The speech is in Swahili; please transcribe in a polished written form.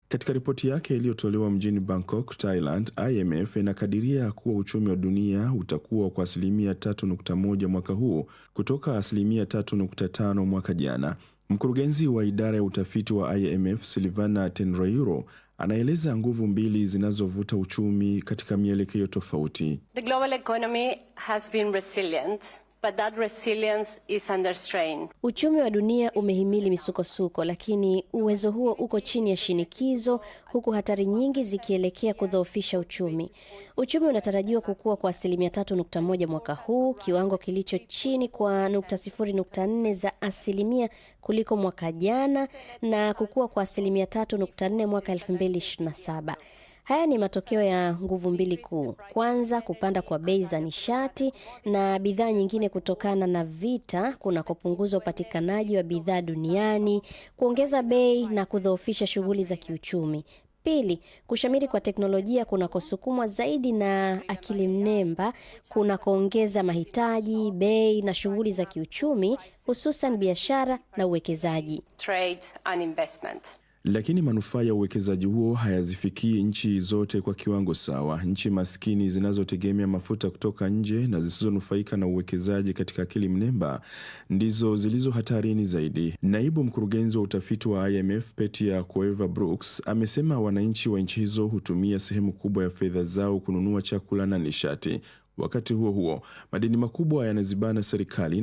Katika ripoti yake iliyotolewa mjini Bangkok, Thailand, IMF inakadiria kuwa uchumi wa dunia utakuwa kwa 3.1% mwaka huu kutoka 3.5% mwaka jana. Mkurugenzi wa idara ya utafiti wa IMF, Silvana Tenreiro, anaeleza nguvu mbili zinazovuta uchumi katika mielekeo tofauti. The global economy has been resilient, but that resilience is under strain. Uchumi wa dunia umehimili misukosuko, lakini uwezo huo uko chini ya shinikizo, huku hatari nyingi zikielekea kudhoofisha uchumi. Uchumi unatarajiwa kukua kwa 3.1% mwaka huu, kiwango kilicho chini kwa 0.4 za asilimia kuliko mwaka jana, na kukua kwa 3.4% mwaka 2027. Haya ni matokeo ya nguvu mbili kuu. Kwanza, kupanda kwa bei za nishati na bidhaa nyingine kutokana na vita kunakopunguza upatikanaji wa bidhaa duniani, kuongeza bei na kudhoofisha shughuli za kiuchumi. Pili, kushamiri kwa teknolojia kunakosukumwa zaidi na akili mnemba kunakoongeza mahitaji, bei na shughuli za kiuchumi, hususan biashara na uwekezaji. Trade and investment. Lakini manufaa ya uwekezaji huo hayazifikii nchi zote kwa kiwango sawa. Nchi maskini zinazotegemea mafuta kutoka nje na zisizonufaika na uwekezaji katika akili mnemba ndizo zilizo hatarini zaidi. Naibu mkurugenzi wa utafiti wa IMF, Petia Coeva-Brooks, amesema wananchi wa nchi hizo hutumia sehemu kubwa ya fedha zao kununua chakula na nishati. Wakati huo huo, madeni makubwa yanazibana serikali